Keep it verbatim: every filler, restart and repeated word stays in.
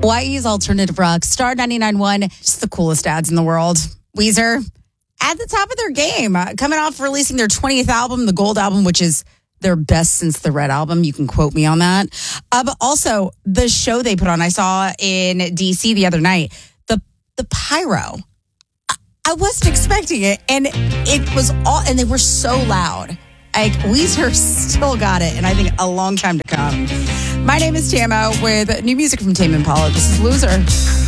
Hawaii's alternative rock, Star ninety-nine point one, just the coolest ads in the world. Weezer, at the top of their game, uh, coming off releasing their twentieth album, the Gold album, which is their best since the Red album. You can quote me on that. Uh, but also, the show they put on, I saw in D C the other night, the the pyro. I, I wasn't expecting it, and it was all, and they were so loud. Like, Weezer still got it, and I think a long time to come. My name is Tamo with new music from Tame Impala. This is Loser.